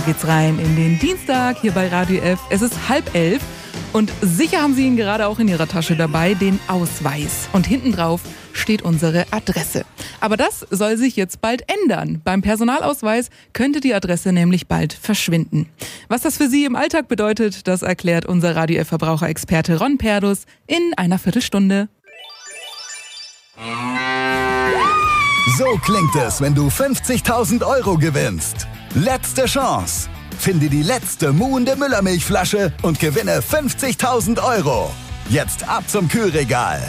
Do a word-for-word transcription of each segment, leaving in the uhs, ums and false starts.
Geht's rein in den Dienstag hier bei Radio F. Es ist halb elf und sicher haben Sie ihn gerade auch in Ihrer Tasche dabei, den Ausweis. Und hinten drauf steht unsere Adresse. Aber das soll sich jetzt bald ändern. Beim Personalausweis könnte die Adresse nämlich bald verschwinden. Was das für Sie im Alltag bedeutet, das erklärt unser Radio F-Verbraucherexperte Ron Perdus in einer Viertelstunde. So klingt es, wenn du fünfzigtausend Euro gewinnst. Letzte Chance. Finde die letzte muhende Müllermilchflasche und gewinne fünfzigtausend Euro. Jetzt ab zum Kühlregal.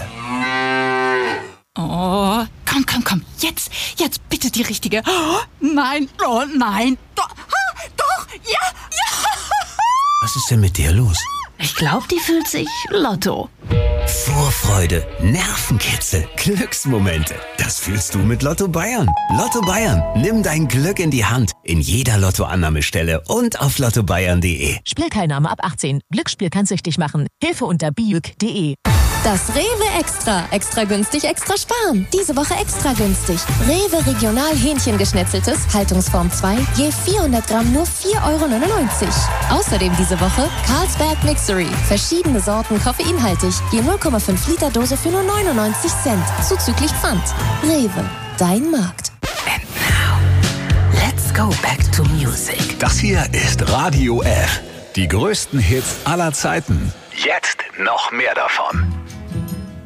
Oh, komm, komm, komm. Jetzt, jetzt bitte die richtige. Oh, nein, oh nein. Doch, ah, doch, ja, ja. Was ist denn mit dir los? Ich glaube, die fühlt sich Lotto. Vorfreude, Nervenkitzel, Glücksmomente. Das fühlst du mit Lotto Bayern. Lotto Bayern, nimm dein Glück in die Hand. In jeder Lottoannahmestelle und auf lotto bayern punkt de. Spielteilnahme ab achtzehn. Glücksspiel kann süchtig machen. Hilfe unter biuk punkt de. Das Rewe Extra. Extra günstig, extra sparen. Diese Woche extra günstig. Rewe Regional Hähnchengeschnetzeltes, Haltungsform zwei, je vierhundert Gramm nur vier Euro neunundneunzig. Außerdem diese Woche Carlsberg Mixery. Verschiedene Sorten koffeinhaltig. Je null Komma fünf Liter Dose für nur neunundneunzig Cent. Zuzüglich Pfand. Rewe. Dein Markt. And now, let's go back to music. Das hier ist Radio F. Die größten Hits aller Zeiten. Jetzt noch mehr davon.